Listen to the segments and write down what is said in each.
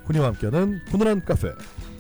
훈이와 함께하는 훈훈한 카페.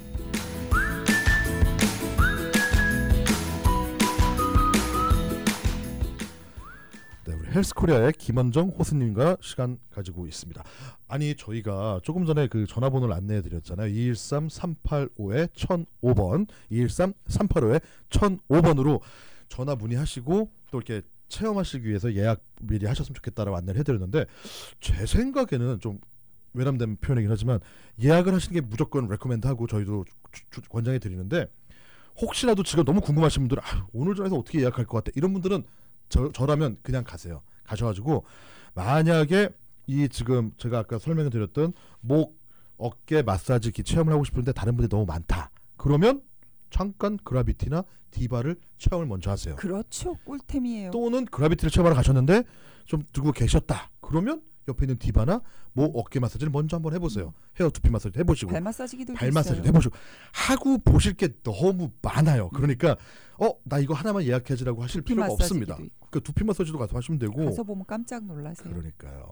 네, 우리 헬스코리아의 김원정 호스님과 시간 가지고 있습니다. 아니 저희가 조금 전에 그 전화번호를 안내해드렸잖아요. 213-385-1005번 213-385-1005번으로 전화 문의하시고 또 이렇게 체험하시기 위해서 예약 미리 하셨으면 좋겠다라고 안내를 해드렸는데, 제 생각에는 좀 외람된 표현이긴 하지만 예약을 하시는 게 무조건 레코멘드하고 저희도 권장해 드리는데, 혹시라도 지금 너무 궁금하신 분들은 오늘 전화해서 어떻게 예약할 것 같아 이런 분들은 저라면 그냥 가세요. 가셔가지고 만약에 이 지금 제가 아까 설명해 드렸던 목, 어깨 마사지기 체험을 하고 싶은데 다른 분들이 너무 많다, 그러면 잠깐 그라비티나 디바를 체험을 먼저 하세요. 그렇죠. 꿀템이에요. 또는 그라비티를 체험하러 가셨는데 좀 들고 계셨다, 그러면 옆에 있는 디바나 목, 어깨 마사지를 먼저 한번 해보세요. 헤어 두피 마사지 해보시고 발 마사지기도 발 마사지도 해보시고 하고 보실 게 너무 많아요. 그러니까 나 이거 하나만 예약해주라고 하실 필요가 없습니다. 그 두피 마사지도 가서 하시면 되고. 가서 보면 깜짝 놀라세요. 그러니까요.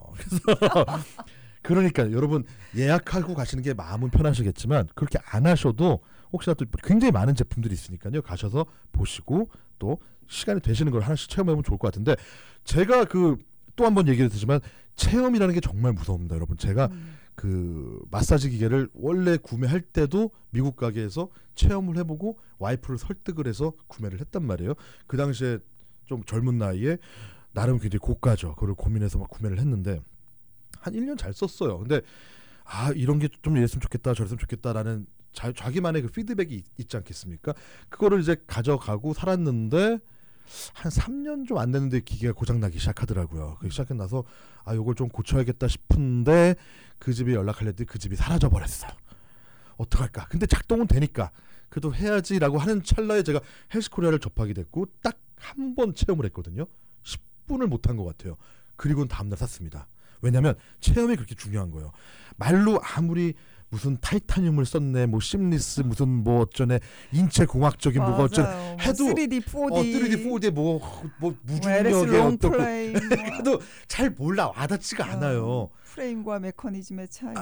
그러니까 여러분 예약하고 가시는 게 마음은 편하시겠지만 그렇게 안 하셔도 혹시라도 굉장히 많은 제품들이 있으니까요. 가셔서 보시고 또 시간이 되시는 걸 하나씩 체험해보면 좋을 것 같은데, 제가 또 한 번 얘기를 드리지만 체험이라는 게 정말 무서웁니다, 여러분. 제가 그 마사지 기계를 원래 구매할 때도 미국 가게에서 체험을 해보고 와이프를 설득을 해서 구매를 했단 말이에요. 그 당시에 좀 젊은 나이에 나름 굉장히 고가죠. 그걸 고민해서 막 구매를 했는데 한 1년 잘 썼어요. 근데 이런 게 좀 이랬으면 좋겠다 저랬으면 좋겠다라는 자기만의 그 피드백이 있지 않겠습니까? 그거를 이제 가져가고 살았는데 한 3년 좀 안 됐는데 기계가 고장나기 시작하더라고요. 그 시작해 나서 요걸 좀 고쳐야겠다 싶은데 그 집에 연락하려 했더니 그 집이 사라져 버렸어요. 어떡할까? 근데 작동은 되니까 그래도 해야지라고 하는 찰나에 제가 헬스코리아를 접하게 됐고 딱 한 번 체험을 했거든요. 10분을 못한 것 같아요. 그리고는 다음날 샀습니다. 왜냐하면 체험이 그렇게 중요한 거예요. 말로 아무리 무슨 타이타늄을 썼네, 뭐 심리스 무슨 뭐 어쩌네, 인체 공학적인 뭐가 어쩌네 해도 3D, 4D, 3D, 4D 뭐 무중력의 어떻고 해도 잘 몰라, 와닿지가 않아요. 프레임과 메커니즘의 차이.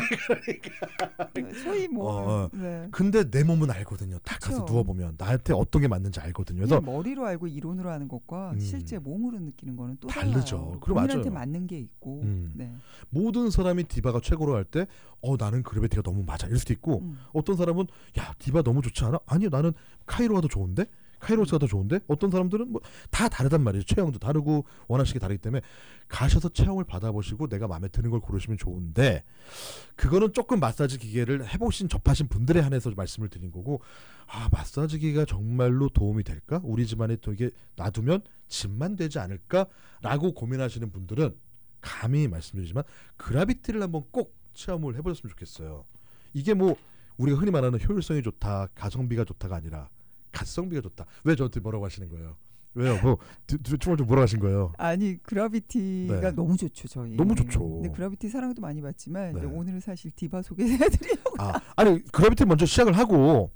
저희 네. 근데 내 몸은 알거든요. 딱 그쵸. 가서 누워보면 나한테 어떤 게 맞는지 알거든요. 그래서 머리로 알고 이론으로 하는 것과 실제 몸으로 느끼는 거는 또 다르죠. 본인한테 맞는 게 있고. 네. 모든 사람이 디바가 최고로 할 때 나는 그래비티가 너무 맞아 이럴 수도 있고, 어떤 사람은 야 디바 너무 좋지 않아? 아니 나는 카이로가 더 좋은데? 카이로스가 더 좋은데? 어떤 사람들은 뭐 다 다르단 말이에요. 체형도 다르고 원하시기 다르기 때문에 가셔서 체험을 받아보시고 내가 마음에 드는 걸 고르시면 좋은데, 그거는 조금 마사지 기계를 접하신 분들에 한해서 말씀을 드린 거고, 마사지 기계가 정말로 도움이 될까? 우리 집안에 또 이게 놔두면 집만 되지 않을까라고 고민하시는 분들은 감히 말씀드리지만 그라비티를 한번 꼭 체험을 해보셨으면 좋겠어요. 이게 뭐 우리가 흔히 말하는 효율성이 좋다, 가성비가 좋다가 아니라 가성비가 좋다. 왜 저한테 뭐라고 하시는 거예요? 왜요? 좀 뭐라고 하신 거예요? 아니 그라비티가 너무 좋죠, 저희. 너무 좋죠. 근데 그라비티 사랑도 많이 받지만 이제 오늘은 사실 디바 소개해드리려고. 아니 그라비티 먼저 시작을 하고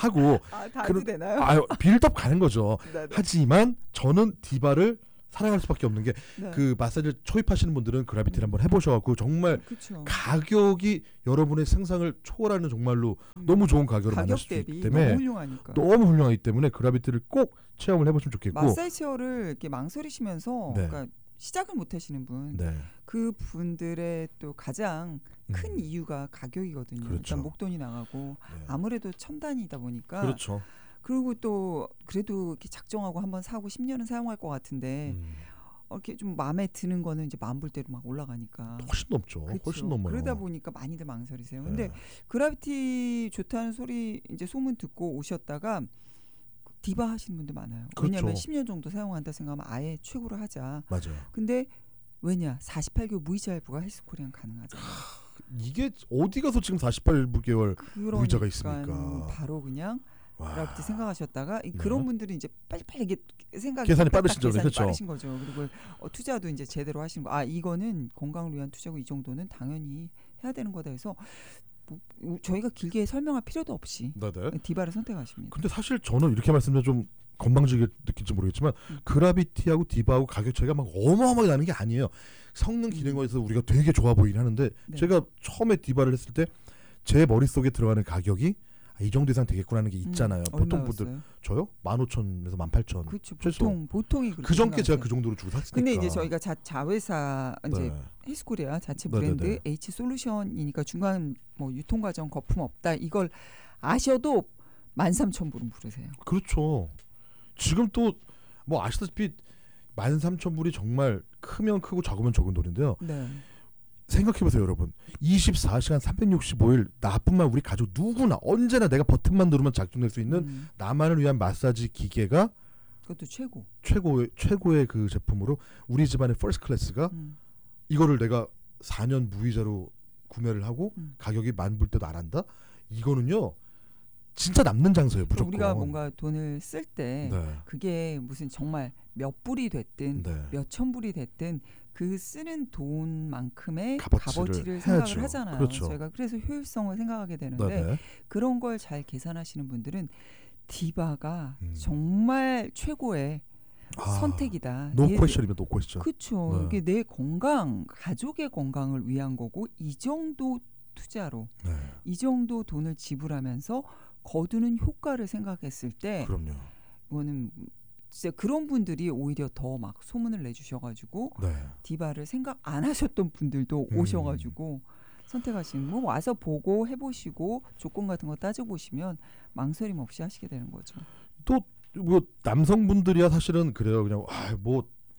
다도 되나요? 빌드업 가는 거죠. 네네. 하지만 저는 디바를 사랑할 수밖에 없는 게 그 마사지를 초입하시는 분들은 그라비티를 한번 해보셔갖고 정말 가격이 여러분의 상상을 초월하는 정말로 너무 좋은 가격으로 만날 수 있기 때문에 너무 훌륭하기 때문에 그라비티를 꼭 체험을 해보시면 좋겠고, 마사지 체어를 이렇게 망설이시면서 그러니까 시작을 못하시는 분, 그 분들의 또 가장 큰 이유가 가격이거든요. 그렇죠. 일단 목돈이 나가고 아무래도 첨단이다 보니까. 그렇죠. 그리고 또 그래도 이렇게 작정하고 한번 사고 10년은 사용할 것 같은데 이렇게 좀 마음에 드는 거는 이제 마음 볼 대로 막 올라가니까 훨씬 넘죠. 그렇죠. 훨씬 넘어요. 그러다 보니까 많이들 망설이세요. 근데 그라비티 좋다는 소리 이제 소문 듣고 오셨다가 디바 하시는 분들 많아요. 그렇죠. 왜냐하면 10년 정도 사용한다 생각하면 아예 최고로 하자. 맞아요. 근데 왜냐 48개월 무이자 할부가 헬스코리안 가능하잖아요. 이게 어디 가서 지금 48개월 무이자가 있습니까? 바로 그냥 그라비티 생각하셨다가 네. 그런 분들은 이제 빨리빨리 이게 생각이 계산이 빠르시죠, 그렇죠? 빠르신 거죠. 그리고 투자도 이제 제대로 하시는 거. 이거는 건강을 위한 투자고 이 정도는 당연히 해야 되는 거다 해서 저희가 길게 설명할 필요도 없이 디바를 선택하십니다. 근데 사실 저는 이렇게 말씀드리면 좀 건방지게 느낄지 모르겠지만 그라비티하고 디바하고 가격 차이가 막 어마어마하게 나는 게 아니에요. 성능 기능에서 우리가 되게 좋아 보이긴 하는데 제가 처음에 디바를 했을 때 제 머릿속에 들어가는 가격이 이 정도 이상 되겠구나는 게 있잖아요. 보통 분들 저요? 15,000에서 18,000. 그렇죠. 보통이 그렇게 그 전께 제가 그 정도로 주고 샀으니까. 근데 이제 저희가 자회사 이제 헬스코리아 자체 브랜드 H 솔루션이니까 중간 뭐 유통 과정 거품 없다. 이걸 아셔도 13,000불은 부르세요. 그렇죠. 지금 또 뭐 아시다시피 13,000불이 정말 크면 크고 적으면 적은 돈인데요. 네. 생각해보세요, 여러분. 24시간 365일 나뿐만 우리 가족 누구나 언제나 내가 버튼만 누르면 작동될 수 있는 나만을 위한 마사지 기계가 그것도 최고의 그 제품으로 우리 집안의 퍼스트 클래스가 이거를 내가 4년 무이자로 구매를 하고 가격이 10,000불 때도 안 한다? 이거는요. 진짜 남는 장소예요, 무조건. 우리가 뭔가 돈을 쓸 때 그게 무슨 정말 몇 불이 됐든 몇 천 불이 됐든 그 쓰는 돈만큼의 값어치를 생각을 하잖아요. 그렇죠. 저희가 그래서 효율성을 생각하게 되는데 그런 걸 잘 계산하시는 분들은 디바가 정말 최고의 선택이다. 노 퀘션이면 노 퀘션. 그렇죠. 이게 내 건강, 가족의 건강을 위한 거고 이 정도 투자로 이 정도 돈을 지불하면서 거두는 효과를 생각했을 때 이거는 진짜 그런 분들이 오히려 더 막 소문을 내주셔가지고 디바를 생각 안 하셨던 분들도 오셔가지고 선택하시는 뭐 와서 보고 해보시고 조건 같은 거 따져보시면 망설임 없이 하시게 되는 거죠. 또 뭐 남성분들이야 사실은 그래요. 그냥 뭐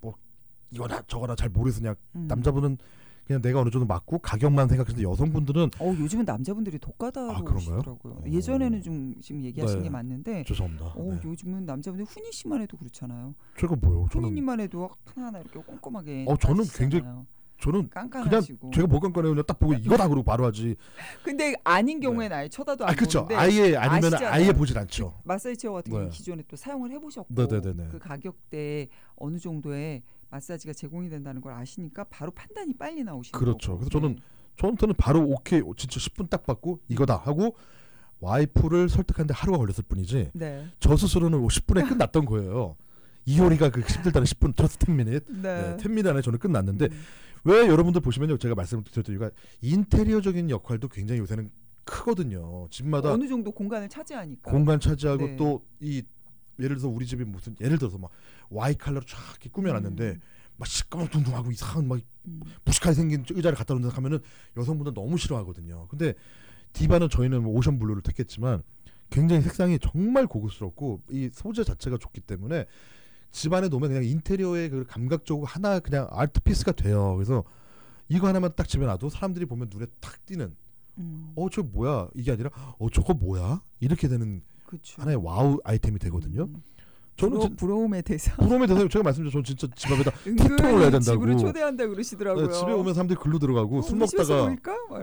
이거나 저거나 잘 모르겠어. 그냥 남자분은 그냥 내가 어느 정도 맞고 가격만 생각했는데 여성분들은 요즘은 남자분들이 더 까다로우시더라고요. 예전에는 좀 지금 얘기하신 게 맞는데 죄송합니다. 요즘은 남자분들 훈이 씨만 해도 그렇잖아요. 제가 뭐요? 훈이님만 해도 하나하나 이렇게 꼼꼼하게 저는 굉장히 저는 깐깐하시고. 그냥 제가 뭘 깐깐해요. 그냥 딱 보고 이거다 그러고 바로 하지. 근데 아닌 경우에는 아예 쳐다도 안 그렇죠. 보는데 아예 아니면 아예 보질 않죠. 마사지 체어 같은 경우는 기존에 또 사용을 해보셨고 그 가격대에 어느 정도의 마사지가 제공이 된다는 걸 아시니까 바로 판단이 빨리 나오시는 그렇죠. 거고. 그래서 저는 바로 오케이 진짜 10분 딱 받고 이거다 하고 와이프를 설득하는데 하루가 걸렸을 뿐이지 저 스스로는 10분에 끝났던 거예요. 이효리가 그 힘들다는 10분 just 10minute 10minute 안에 저는 끝났는데 왜 여러분들 보시면요 제가 말씀드렸던 이유가 인테리어적인 역할도 굉장히 요새는 크거든요. 집마다 어느 정도 공간을 차지하니까 공간 차지하고 또 이 예를 들어서 우리 집이 무슨 예를 들어서 막 와이 칼라로 쫙 이렇게 꾸며놨는데 막 시꺼멓둥둥하고 이상한 막 무식하게 생긴 의자를 갖다 놓는다 하면은 여성분들 너무 싫어하거든요. 근데 디바는 저희는 오션 블루를 택했지만 굉장히 색상이 정말 고급스럽고 이 소재 자체가 좋기 때문에 집안에 놓으면 그냥 인테리어의 그 감각적으로 하나 그냥 아트피스가 돼요. 그래서 이거 하나만 딱 집에 놔도 사람들이 보면 눈에 탁 띄는 저 뭐야 이게 아니라 저거 뭐야 이렇게 되는 하나의 와우 아이템이 되거든요. 저는 부러움의 대상. 제가 말씀드렸죠. 저는 진짜 집 앞에다 태통을 해야 된다고. 집으로 초대한다 그러시더라고요. 집에 오면 사람들이 글로 들어가고 술 먹다가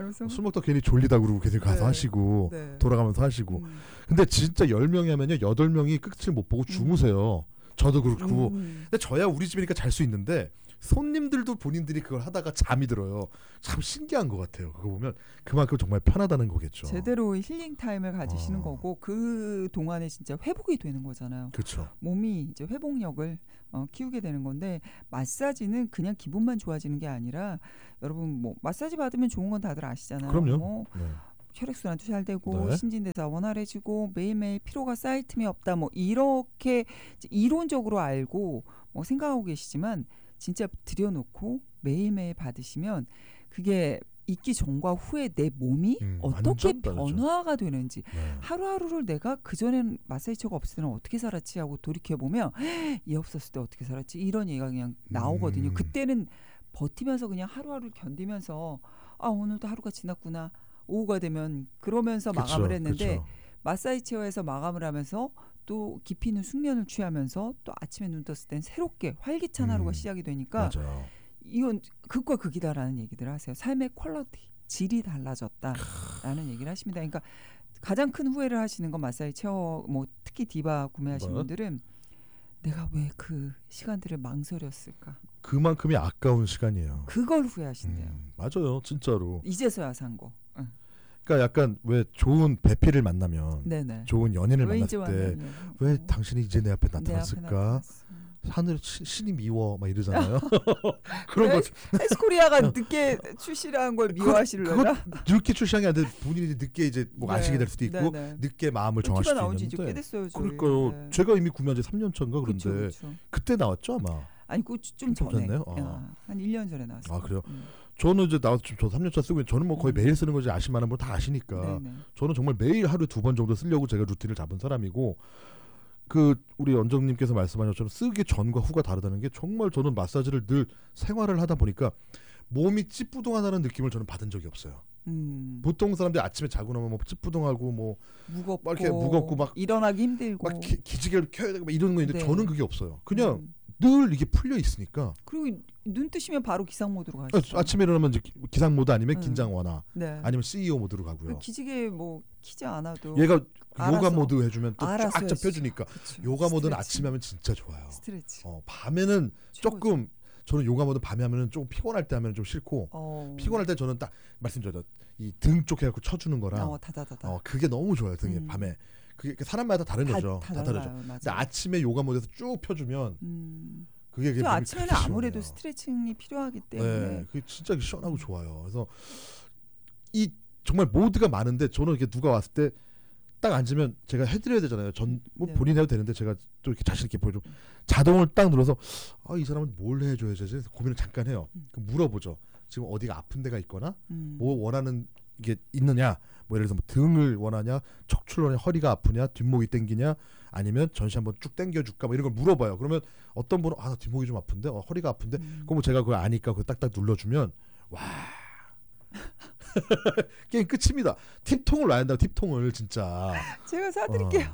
괜히 졸리다 그러고 계속 가서 하시고 돌아가면서 하시고. 근데 진짜 10명이 하면요 8명이 끝을 못 보고 주무세요. 저도 그렇고. 근데 저야 우리 집이니까 잘 수 있는데 손님들도 본인들이 그걸 하다가 잠이 들어요. 참 신기한 것 같아요. 그거 보면 그만큼 정말 편하다는 거겠죠. 제대로 힐링 타임을 가지시는 거고 그 동안에 진짜 회복이 되는 거잖아요. 그렇죠. 몸이 이제 회복력을 키우게 되는 건데 마사지는 그냥 기분만 좋아지는 게 아니라 여러분 뭐 마사지 받으면 좋은 건 다들 아시잖아요. 그럼요. 혈액순환도 잘 되고 신진대사 원활해지고 매일매일 피로가 쌓일 틈이 없다. 뭐 이렇게 이론적으로 알고 생각하고 계시지만 진짜 들여놓고 매일매일 받으시면 그게 있기 전과 후에 내 몸이 어떻게 변화가 되는지 하루하루를 내가 그전엔 마사지처가 없을 때는 어떻게 살았지 하고 돌이켜보면 얘 없었을 때 어떻게 살았지 이런 얘기가 그냥 나오거든요. 그때는 버티면서 그냥 하루하루를 견디면서 오늘도 하루가 지났구나 오후가 되면 그러면서 마감을 했는데 마사지 체어에서 마감을 하면서 또 깊이 있는 숙면을 취하면서 또 아침에 눈 떴을 땐 새롭게 활기찬 하루가 시작이 되니까 이건 극과 극이다라는 얘기들을 하세요. 삶의 퀄리티, 질이 달라졌다라는 얘기를 하십니다. 그러니까 가장 큰 후회를 하시는 건 마사지 체어 뭐 특히 디바 구매하신 분들은 내가 왜 그 시간들을 망설였을까? 그만큼이 아까운 시간이에요. 그걸 후회하신대요. 맞아요. 진짜로. 이제서야 산 거. 그러니까 약간 왜 좋은 배필을 만나면 좋은 연인을 만났을 때 왜 당신이 이제 내 앞에 나타났을까? 하늘 신이 미워 막 이러잖아요. 그런 거. 헬스코리아가 늦게 출시한 걸 미워하시려나? 늦게 출시한 게 아니라 본인이 늦게 이제 뭐 아시게 될 수도 있고 늦게 마음을 정할 수도 나온 지 있는데. 꽤 됐어요. 그러니까요. 제가 이미 구매한 지 3년 전인가 그런데 그쵸. 그때 나왔죠 아마. 아니 좀 전에. 됐네요. 한 1년 전에 나왔어요. 아 그래요? 저는 이제 나와서 저 3년 차 쓰고 있는데 저는 뭐 거의 매일 쓰는 거지 아실 만한 분 다 아시니까. 저는 정말 매일 하루에 2번 정도 쓰려고 제가 루틴을 잡은 사람이고 그 우리 원정님께서 말씀하신 것처럼 쓰기 전과 후가 다르다는 게 정말 저는 마사지를 늘 생활을 하다 보니까 몸이 찌뿌둥하다는 느낌을 저는 받은 적이 없어요. 보통 사람들이 아침에 자고 나면 뭐 찌뿌둥하고 뭐 무겁고 막 이렇게 무겁고 막 일어나기 힘들고 막 기지개를 켜야 되고 막 이런 거 있는데 저는 그게 없어요. 그냥 늘 이게 풀려 있으니까. 그리고 눈 뜨시면 바로 기상 모드로 가시죠. 아침에 일어나면 이제 기상 모드 아니면 긴장 완화, 아니면 CEO 모드로 가고요. 기지개 뭐 키지 않아도 얘가 알아서. 요가 모드 해주면 또 쫙 펴주니까. 그쵸. 요가 모드는 스트레칭. 아침에 하면 진짜 좋아요. 스트레치. 밤에는 최고죠. 조금 저는 요가 모드 밤에 하면은 조금 피곤할 때 하면 좀 싫고 피곤할 때 저는 딱 말씀드렸죠. 이 등 쪽 해갖고 쳐주는 거랑 다다다다. 그게 너무 좋아요. 등에 밤에. 그게 사람마다 다른 거죠. 다 다르죠. 근데 아침에 요가 모드에서 쭉 펴주면 그게 아침에는 아무래도 스트레칭이 필요하기 때문에 네, 그게 진짜 시원하고 좋아요. 그래서 이 정말 모드가 많은데 저는 이렇게 누가 왔을 때 딱 앉으면 제가 해드려야 되잖아요. 뭐 본인 해도 되는데 제가 또 이렇게 자신 있게 보여줘. 자동을 딱 눌러서 이 사람은 뭘 해줘야 되지? 고민을 잠깐 해요. 그럼 물어보죠. 지금 어디가 아픈 데가 있거나 뭐 원하는 게 있느냐? 뭐 예를 들어서 뭐 등을 원하냐, 척추를 원하냐, 허리가 아프냐, 뒷목이 땡기냐, 아니면 전시 한번 쭉 당겨줄까, 뭐 이런 걸 물어봐요. 그러면 어떤 분은 나 뒷목이 좀 아픈데, 허리가 아픈데, 그럼 제가 그걸 아니까 그걸 딱딱 눌러주면 와. 게임 끝입니다. 팁통을 놔야 한다고 팁통을 진짜. 제가 사드릴게요.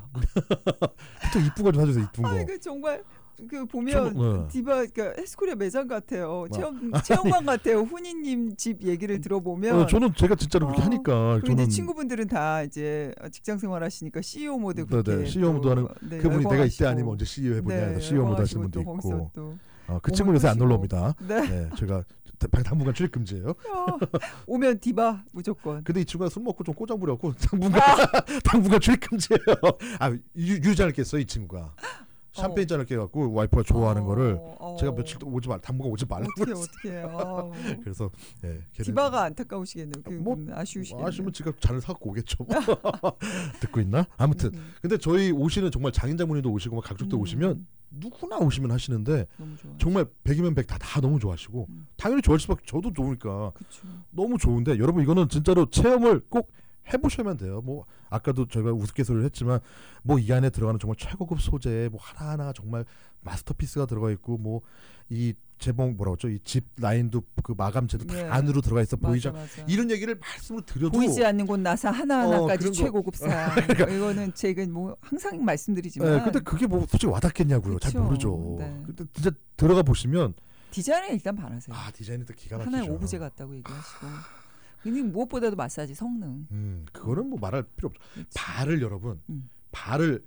팁통 이쁜 거 좀 사주세요. 이쁜 거. 그 정말 그 보면 디바 그러니까 헬스코리아 매장 같아요. 체험관 같아요. 훈이님 집 얘기를 들어보면 저는 제가 진짜로 그렇게 하니까. 저는 친구분들은 다 이제 직장생활 하시니까 CEO 모드 그렇게 CEO 모드 하는 그분이 내가 이때 아니면 언제 CEO 해보냐 해서 CEO 모드 하시는 분도 있고. 그 친구는 요새 안 놀러 옵니다. 네, 제가 당분간 출입 금지예요. 오면 디바 무조건. 근데 이 친구가 술 먹고 좀 꼬장부려고 당분간 출입 금지예요. 유지할 게 있어요 이 친구가. 샴페인 잔을 깨갖고 와이프가 좋아하는 거를 제가 며칠 당분간 오지 말라고 어떡해요. 그래서 디바가 안타까우시겠네요. 아쉬우시겠네요. 아쉬우면 지가 잔을 사갖고 오겠죠. 듣고 있나? 아무튼 근데 저희 오시는 정말 장인 장모님도 오시고 막 가족도 오시면 누구나 오시면 하시는데 정말 100이면 100 다 너무 좋아하시고 당연히 좋아할 수밖에 저도 좋으니까 너무 좋은데 여러분 이거는 진짜로 체험을 꼭 해보셔야만 돼요. 뭐 아까도 저희가 우스갯소리를 했지만 뭐 이 안에 들어가는 정말 최고급 소재 뭐 하나하나 정말 마스터피스가 들어가 있고 뭐 이 재봉 뭐라고 했죠? 이 집 라인도 그 마감재도 다 안으로 들어가 있어 보이죠? 이런 얘기를 말씀을 드려도 보이지 않는 곳 나사 하나하나까지 최고급사. 그러니까 이거는 제가 뭐 항상 말씀드리지만. 근데 그게 뭐 솔직히 와닿겠냐고요. 그쵸. 잘 모르죠. 근데 진짜 들어가 보시면 디자인에 일단 반하세요. 디자인이 또 기가 막히죠. 하나의 오브제 같다고 얘기하시고. 근데 무엇보다도 마사지 성능. 그거는 뭐 말할 필요 없죠. 발을 여러분, 발을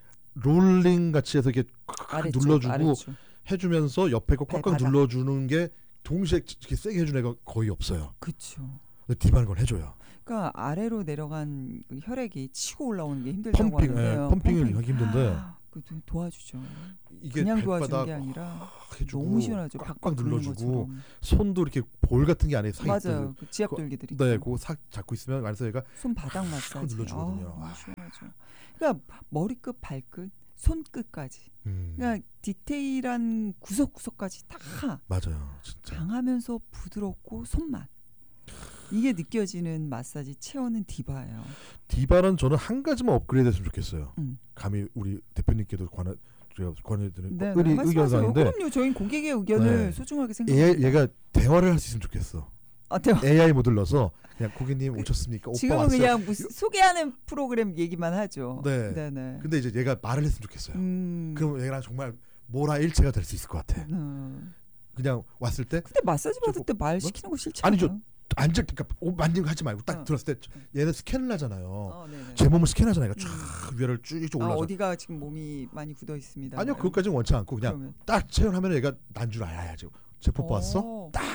롤링 같이 해서 이렇게 눌러주고 아래쪽. 해주면서 옆에 거 꽉꽉 눌러주는 게 동시에 이렇게 세게 해주는 애가 거의 없어요. 그렇죠. 디바는 걸 해줘요. 그러니까 아래로 내려간 그 혈액이 치고 올라오는 게 힘들다고 하는데요. 펌핑을 하기 힘든데. 도와주죠. 이게 그냥 도와주는 게 아니라 너무 시원하죠. 꽉꽉 눌러주고 손도 이렇게 볼 같은 게 안에 사 맞아요. 그 지압돌기들이. 네, 그거 싹 잡고 있으면 안에서 얘가 손바닥 마사지 눌러주거든요. 시원하죠. 그러니까 머리끝, 발끝, 손끝까지. 그러니까 디테일한 구석구석까지 다 맞아요. 진짜 강하면서 부드럽고 손맛. 이게 느껴지는 마사지 체어는 디바예요. 디바는 저는 한 가지만 업그레이드했으면 좋겠어요. 감히 우리 대표님께도 권해드리는 의견사인데. 그럼요. 저희는 고객의 의견을 소중하게 생각합니다. 얘가 대화를 할 수 있으면 좋겠어. AI 모드를 넣어서 그냥 고객님 오셨습니까? 오빠 지금은 왔어요. 그냥 소개하는 프로그램 얘기만 하죠. 네. 근데 이제 얘가 말을 했으면 좋겠어요. 그럼 얘랑 정말 모라일체가 될 수 있을 것 같아. 그냥 왔을 때. 근데 마사지 받을 때 말 시키는 거 싫지 않아요? 아니죠. 그러니까 옷 만지는 거 하지 말고 딱 들었을 때 얘는 스캔을 하잖아요. 제 몸을 스캔하잖아요. 쫙 위를 쭉 올라서. 어디가 지금 몸이 많이 굳어 있습니다. 아니요, 그것까지는 원치 않고 그냥 딱 체온하면 얘가 난 줄 알아야죠. 제프 왔어? 딱.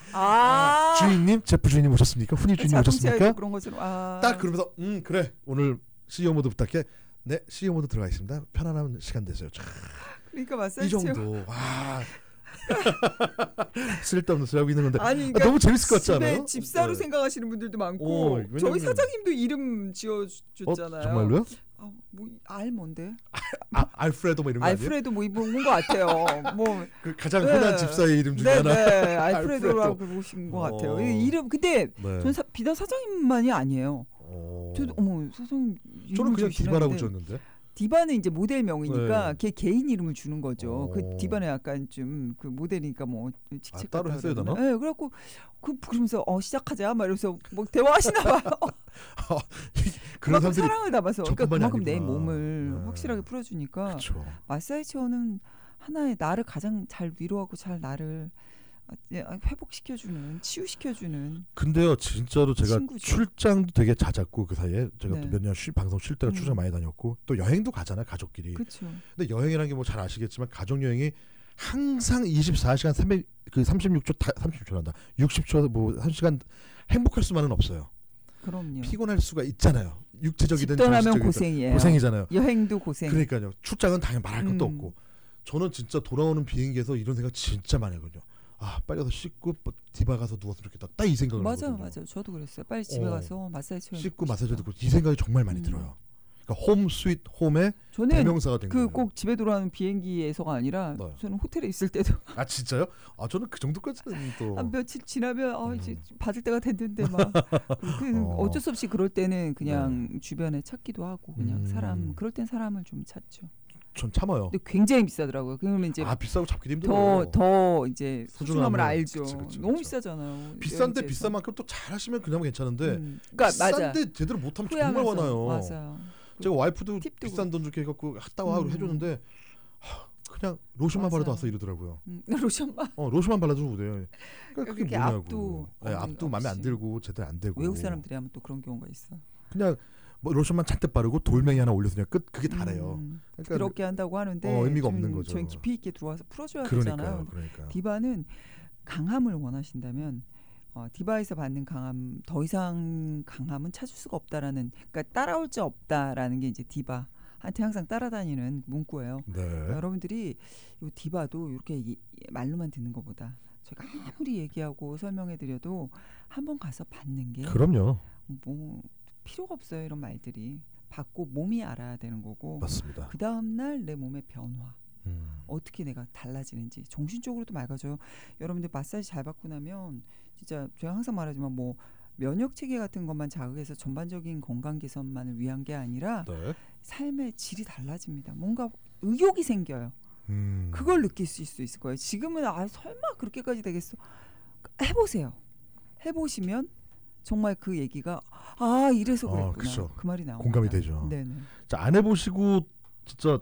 주인님, 제프 주인님 오셨습니까? 훈이 주인님 오셨습니까? 그런 것처럼. 딱 그러면서 그래 오늘 CEO 모드 부탁해. 네, CEO 모드 들어가 있습니다. 편안한 시간 되세요. 그러니까 이 마사지 체험. 정도. 쓸데없는 소리 하고 있는 건데 아니 그러니까 너무 재밌을 것 같지 않아요? 집에 집사로 네. 생각하시는 분들도 많고 왜냐면- 저희 사장님도 이름 지어줬잖아요. 정말로요? 알 뭔데? 알프레도 뭐 이런 거 아니에요? 알프레도 뭐 이런 것 같아요. 뭐 그 가장 네. 흔한 집사의 이름 중에 하나. 네네 알프레도라고 부르신 것 같아요. 이 이름 근데 네. 전 비단 사장님만이 아니에요. 저도 어머 사장님 저는 이름을 그냥 지으시나 디바라고 했는데 지었는데. 디바는 이제 모델명이니까 네. 걔 개인 이름을 주는 거죠. 그 어. 디바는 약간 좀 그 모델이니까 뭐 직책 따로 같다 했어야 그러나? 되나? 네, 그래갖고 그러면서 시작하자 막 이러면서 뭐 대화하시나 봐요. 그런 그만큼 사람들이 사랑을 담아서 그러니까 저뿐만이 그만큼 내 아니구나. 몸을 네. 확실하게 풀어주니까 그렇죠. 마사지 체어는 하나의 나를 가장 잘 위로하고 잘 나를 회복시켜주는 치유시켜주는 근데요, 진짜로 제가 친구죠. 출장도 되게 잦았고 그 사이에 제가 네. 또 몇 년 방송 쉴 때가 출장 많이 다녔고 또 여행도 가잖아요, 가족끼리. 그렇죠. 근데 여행이라는 게 뭐 잘 아시겠지만 가족 여행이 항상 24시간 36초 30초란다. 60초 뭐 1시간 행복할 수만은 없어요. 그럼요. 피곤할 수가 있잖아요. 육체적이든 집 떠나면 정신적이든 고생이에요. 고생이잖아요. 여행도 고생. 그러니까요. 출장은 당연히 말할 것도 음. 없고. 저는 진짜 돌아오는 비행기에서 이런 생각 진짜 많이 하거든요. 빨리 가서 씻고 디바 가서 누웠으면 좋겠다. 딱 이 생각을 하거든요. 맞아요. 저도 그랬어요. 빨리 집에 가서 마사지 체어 씻고 마사지 듣고 이 생각이 정말 많이 들어요. 그러니까 홈 스윗 홈의 저는 대명사가 된 거예요. 꼭 집에 돌아오는 비행기에서가 아니라 네. 저는 호텔에 있을 때도 진짜요? 저는 그 정도까지는 또 한 며칠 지나면 이제 받을 때가 됐는데 막 어쩔 수 없이 그럴 때는 그냥 주변에 찾기도 하고 그냥 사람 그럴 땐 사람을 좀 찾죠. 전 참아요. 근데 굉장히 비싸더라고요. 그러면 이제 비싸고 잡기도 힘들어요. 더 이제 소중함을 소중함을 알죠. 그치. 너무 비싸잖아요. 비싼데 여행지에서. 비싼 만큼 또 잘하시면 그나마 괜찮은데 그러니까 맞아. 비싼데 제대로 못하면 정말 후회하면서. 화나요. 맞아요. 제가 와이프도 팁도 비싼 돈 주게 해갖고 갔다 와 해줬는데 그냥 로션만 맞아요. 바르다 왔어 이러더라고요. 로션만 로션만 발라줘도 돼요. 그러니까 그게 그렇게 뭐냐고. 앞도 마음에 안 없이. 들고 제대로 안 되고. 외국 사람들이 하면 또 그런 경우가 있어. 그냥 뭐 로션만 잔뜩 바르고 돌멩이 하나 올려서 그냥 그게 다래요. 그러니까 그렇게 한다고 하는데 의미가 없는 거죠. 저희 깊이 있게 들어와서 풀어줘야 되잖아요. 그러니까. 디바는 강함을 원하신다면 디바에서 받는 강함 더 이상 강함은 찾을 수가 없다라는 그러니까 따라올 수 없다라는 게 이제 디바한테 항상 따라다니는 문구예요. 네. 여러분들이 이 디바도 이렇게 말로만 듣는 것보다 저희가 아무리 얘기하고 설명해드려도 한번 가서 받는 게 그럼요. 뭐 필요가 없어요. 이런 말들이 받고 몸이 알아야 되는 거고 맞습니다. 그 다음날 내 몸의 변화 어떻게 내가 달라지는지 정신적으로도 맑아져요. 여러분들 마사지 잘 받고 나면 진짜 제가 항상 말하지만 뭐 면역 체계 같은 것만 자극해서 전반적인 건강 개선만을 위한 게 아니라 네. 삶의 질이 달라집니다. 뭔가 의욕이 생겨요. 그걸 느낄 수 있을 거예요. 지금은 설마 그렇게까지 되겠어? 해보세요. 해보시면 정말 그 얘기가 이래서 그랬구나. 그쵸. 그 말이 나옵니다. 공감이 되죠. 네네. 자, 안 해보시고 진짜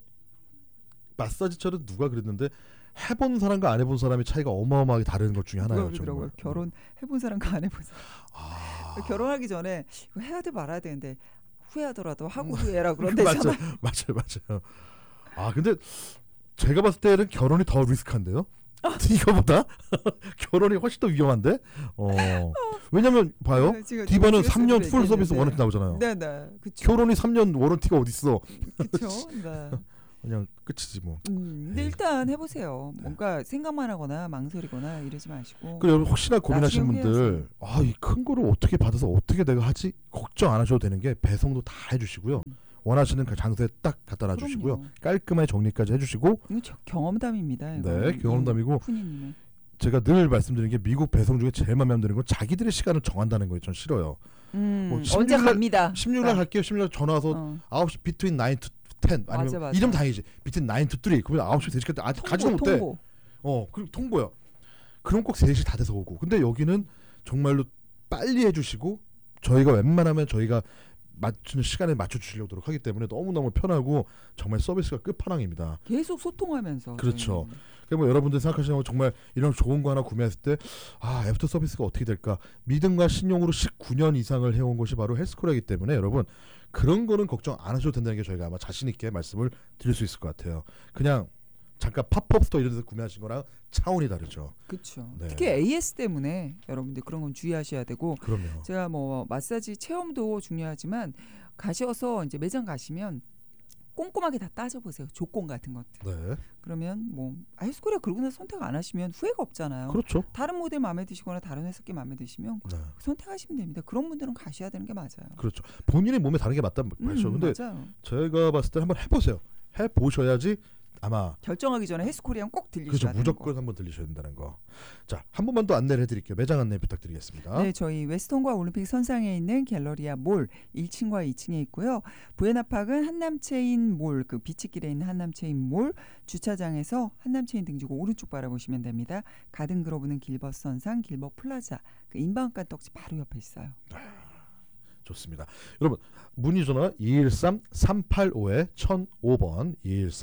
마사지처럼 누가 그랬는데 해본 사람과 안 해본 사람의 차이가 어마어마하게 다른 것 중에 하나예요. 그러더라고요. 결혼 해본 사람과 안 해본 사람. 결혼하기 전에 이거 해야 돼 말아야 되는데 후회하더라도 하고 후회해라 그런대잖아요. 맞아요. 근데 제가 봤을 때는 결혼이 더 리스크한데요. 이거보다 결혼이 훨씬 더 위험한데. 왜냐면 봐요. 디바는 3년 풀 서비스 워런티 나오잖아요. 네네. 그쵸. 결혼이 3년 워런티가 어디 있어? 그렇죠. 네. 그냥 끝이지 뭐. 근데 일단 해보세요. 뭔가 생각만 하거나 망설이거나 이러지 마시고. 그리고 여러분 혹시나 고민하시는 분들, 이 큰 거를 어떻게 받아서 어떻게 내가 하지? 걱정 안 하셔도 되는 게 배송도 다 해주시고요. 원하시는 그 장소에 딱 갖다 놔주시고요. 깔끔하게 정리까지 해주시고. 이거 경험담입니다. 이거. 네, 경험담이고. 푸니님은. 제가 늘 말씀드리는 게 미국 배송 중에 제일 마음에 안 드는 건 자기들의 시간을 정한다는 거예요. 전 싫어요. 언제 갑니다. 16일 갈게요. 16일 전화 와서 9시 between 9 to 10 아니면 맞아. 이름 다행이지. between 9 to 3 그러면 9시 3시까지 아직 가지도 못해. 그리고 통보야. 그럼 꼭 3시 다 돼서 오고. 근데 여기는 정말로 빨리 해주시고 저희가 웬만하면 저희가 맞추는 시간에 맞춰주시려고 노력하기 때문에 너무너무 편하고 정말 서비스가 끝판왕입니다. 계속 소통하면서. 그렇죠. 뭐 여러분들 생각하시는 거 정말 이런 좋은 거 하나 구매했을 때 애프터 서비스가 어떻게 될까? 믿음과 신용으로 19년 이상을 해온 것이 바로 헬스코리아이기 때문에 여러분 그런 거는 걱정 안 하셔도 된다는 게 저희가 아마 자신 있게 말씀을 드릴 수 있을 것 같아요. 그냥 잠깐 팝업 스토어 이런 데서 구매하신 거랑 차원이 다르죠. 그렇죠. 네. 특히 AS 때문에 여러분들 그런 건 주의하셔야 되고. 그럼요. 제가 뭐 마사지 체험도 중요하지만 가셔서 이제 매장 가시면 꼼꼼하게 다 따져보세요. 조건 같은 것들. 네. 그러면 뭐 헬스코리아 그러고 나서 선택 안 하시면 후회가 없잖아요. 그렇죠. 다른 모델 마음에 드시거나 다른 회사께 마음에 드시면 네. 선택하시면 됩니다. 그런 분들은 가셔야 되는 게 맞아요. 그렇죠. 본인의 몸에 다른 게 맞다는 말이죠. 근데 맞아요. 제가 봤을 때 한번 해보세요. 해보셔야지 아마 결정하기 전에 헬스코리아는 꼭 들리셔야 그렇죠. 되는 무조건 거. 한번 들리셔야 된다는 거. 자, 한 번만 더 안내를 해드릴게요. 매장 안내 부탁드리겠습니다. 네, 저희 웨스턴과 올림픽 선상에 있는 갤러리아 몰 1층과 2층에 있고요. 부에나팍은 한남체인 몰, 그 비치길에 있는 한남체인 몰 주차장에서 한남체인 등지고 오른쪽 바라보시면 됩니다. 가든그로브는 길벗 선상, 길벗 플라자, 그 인방간 떡집 바로 옆에 있어요. 좋습니다. 여러분 문의 전화 213-385-1005번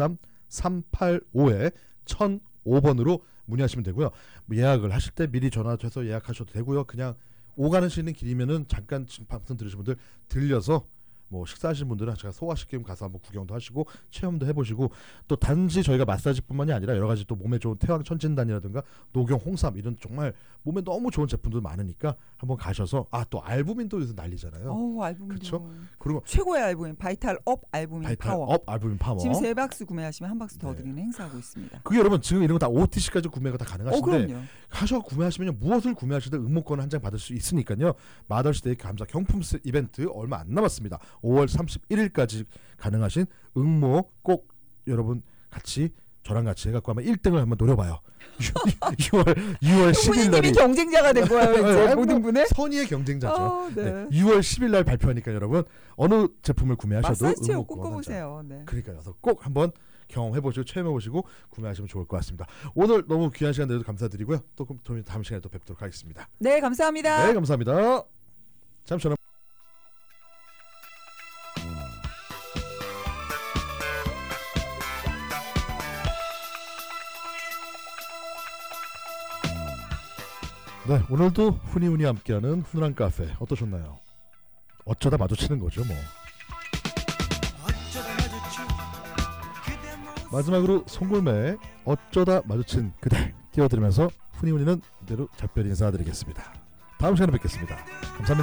213-385-1005번으로 문의하시면 되고요. 뭐 예약을 하실 때 미리 전화해서 예약하셔도 되고요. 그냥 오가는 시는 길이면은 잠깐 지금 방송 들으신 분들 들려서 뭐 식사하시는 분들은 제가 소화시키면 가서 한번 구경도 하시고 체험도 해보시고 또 단지 저희가 마사지뿐만이 아니라 여러 가지 또 몸에 좋은 태왕 천진단이라든가 녹용 홍삼 이런 정말 몸에 너무 좋은 제품들 많으니까 한번 가셔서 또 알부민도 요새 난리잖아요. 알부민. 그렇죠? 그리고 최고의 알부민 바이탈 업 알부민 바이탈 파워. 업 알부민 파워. 지금 3박스 구매하시면 한 박스 더 네. 드리는 행사하고 있습니다. 그게 여러분 지금 이런 거 다 OTC까지 구매가 다 가능하신데 그럼요. 가셔 구매하시면 무엇을 구매하시든 응모권 한 장 받을 수 있으니까요. 마더스데이 감사 경품 이벤트 얼마 안 남았습니다. 5월 31일까지 가능하신 응모 꼭 여러분 같이 저랑 같이 해갖고 한번 1등을 한번 노려봐요. 6월 10일 날이 후니님이 경쟁자가 된 거예요. 이제 모든 분의 선의의 경쟁자죠. 네. 6월 10일 날 발표하니까 여러분 어느 제품을 구매하셔도 마사지 체험 응모권 꼭 한 장. 꺼보세요. 네. 그러니까요. 그래서 꼭 한번 경험해보시고 체험해보시고 구매하시면 좋을 것 같습니다. 오늘 너무 귀한 시간 내주셔서 감사드리고요. 또 다음 시간에 또 뵙도록 하겠습니다. 네, 감사합니다. 네, 감사합니다. 잠시 전화. 네, 오늘도 훈이훈이 함께하는 훈훈한 카페 어떠셨나요? 어쩌다 마주치는 거죠, 뭐. 마지막으로 송골매의 어쩌다 마주친 그대 띄워드리면서 훈이훈이는 이대로 작별 인사드리겠습니다. 다음 시간에 뵙겠습니다. 감사합니다.